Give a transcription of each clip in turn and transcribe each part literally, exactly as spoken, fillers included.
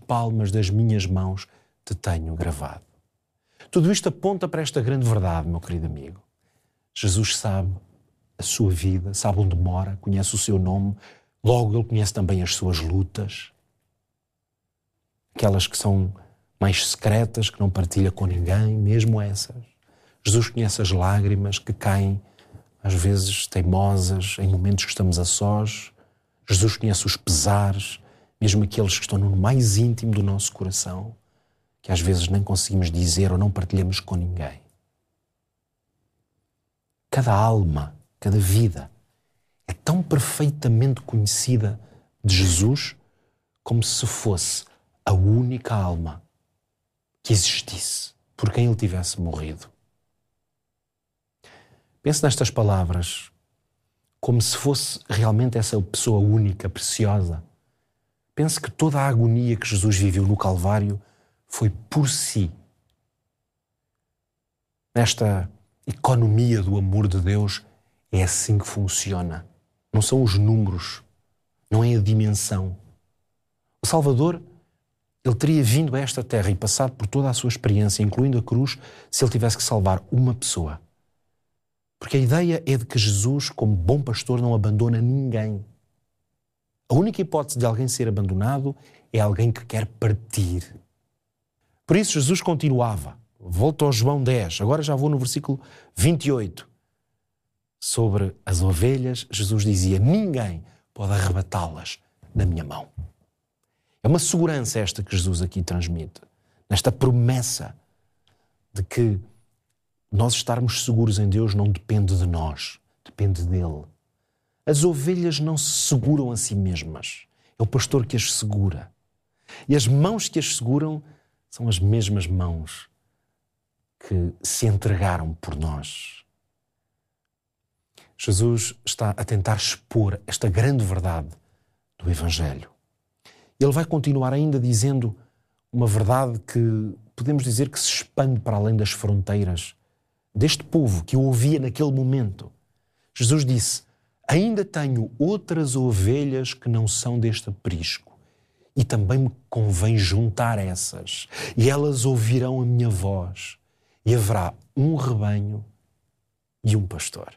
palmas das minhas mãos te tenho gravado. Tudo isto aponta para esta grande verdade, meu querido amigo. Jesus sabe a sua vida, sabe onde mora, conhece o seu nome, logo Ele conhece também as suas lutas, aquelas que são mais secretas, que não partilha com ninguém, mesmo essas. Jesus conhece as lágrimas que caem, às vezes teimosas, em momentos que estamos a sós. Jesus conhece os pesares, mesmo aqueles que estão no mais íntimo do nosso coração, que às vezes nem conseguimos dizer ou não partilhamos com ninguém. Cada alma, cada vida é tão perfeitamente conhecida de Jesus como se fosse a única alma que existisse por quem Ele tivesse morrido. Pense nestas palavras como se fosse realmente essa pessoa única, preciosa. Pense que toda a agonia que Jesus viveu no Calvário foi por si. Nesta economia do amor de Deus, é assim que funciona. Não são os números, não é a dimensão. O Salvador, Ele teria vindo a esta terra e passado por toda a sua experiência, incluindo a cruz, se Ele tivesse que salvar uma pessoa. Porque a ideia é de que Jesus, como bom pastor, não abandona ninguém. A única hipótese de alguém ser abandonado é alguém que quer partir. Por isso Jesus continuava. Volto ao João dez, agora já vou no versículo vinte e oito. Sobre as ovelhas, Jesus dizia: ninguém pode arrebatá-las da minha mão. É uma segurança esta que Jesus aqui transmite, nesta promessa de que nós estarmos seguros em Deus não depende de nós, depende dele. As ovelhas não se seguram a si mesmas, é o pastor que as segura. E as mãos que as seguram são as mesmas mãos que se entregaram por nós. Jesus está a tentar expor esta grande verdade do Evangelho. Ele vai continuar ainda dizendo uma verdade que podemos dizer que se expande para além das fronteiras deste povo que o ouvia naquele momento. Jesus disse: ainda tenho outras ovelhas que não são deste aprisco e também me convém juntar essas e elas ouvirão a minha voz e haverá um rebanho e um pastor.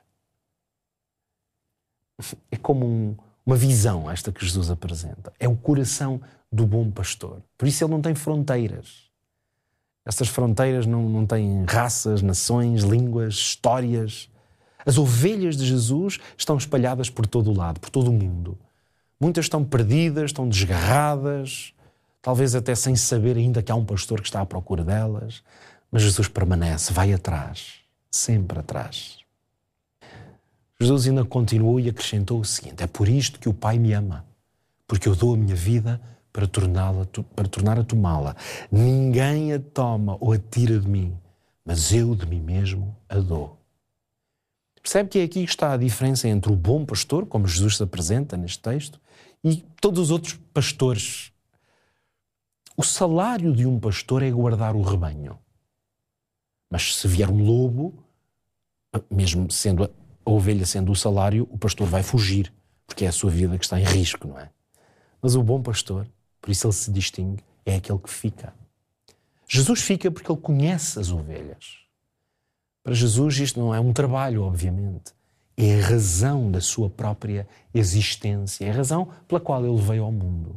É como um, uma visão esta que Jesus apresenta. É o coração do bom pastor. Por isso ele não tem fronteiras. Estas fronteiras não, não têm raças, nações, línguas, histórias. As ovelhas de Jesus estão espalhadas por todo o lado, por todo o mundo. Muitas estão perdidas, estão desgarradas, talvez até sem saber ainda que há um pastor que está à procura delas. Mas Jesus permanece, vai atrás, sempre atrás. Jesus ainda continuou e acrescentou o seguinte: é por isto que o Pai me ama, porque eu dou a minha vida para torná-la, para tornar a tomá-la. Ninguém a toma ou a tira de mim, mas eu de mim mesmo a dou. Percebe que é aqui que está a diferença entre o bom pastor, como Jesus se apresenta neste texto, e todos os outros pastores. O salário de um pastor é guardar o rebanho. Mas se vier um lobo, mesmo sendo a ovelha sendo o salário, o pastor vai fugir, porque é a sua vida que está em risco, não é? Mas o bom pastor, por isso ele se distingue, é aquele que fica. Jesus fica porque ele conhece as ovelhas. Para Jesus isto não é um trabalho, obviamente. É a razão da sua própria existência. É a razão pela qual ele veio ao mundo.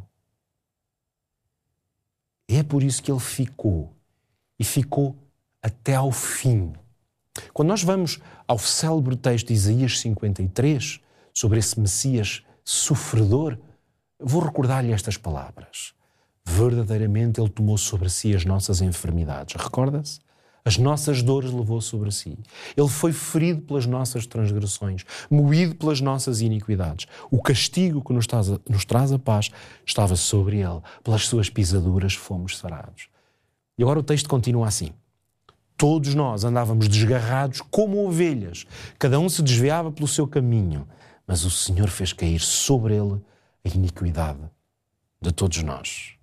É por isso que ele ficou. E ficou até ao fim. Quando nós vamos ao célebre texto de Isaías cinquenta e três, sobre esse Messias sofredor, vou recordar-lhe estas palavras. Verdadeiramente ele tomou sobre si as nossas enfermidades. Recorda-se? As nossas dores levou sobre si. Ele foi ferido pelas nossas transgressões, moído pelas nossas iniquidades. O castigo que nos traz a, nos traz a paz estava sobre ele. Pelas suas pisaduras fomos sarados. E agora o texto continua assim. Todos nós andávamos desgarrados como ovelhas. Cada um se desviava pelo seu caminho. Mas o Senhor fez cair sobre ele a iniquidade de todos nós.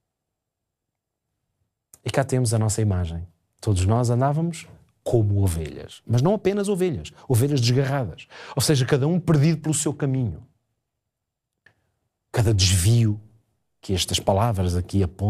E cá temos a nossa imagem. Todos nós andávamos como ovelhas. Mas não apenas ovelhas. Ovelhas desgarradas. Ou seja, cada um perdido pelo seu caminho. Cada desvio que estas palavras aqui apontam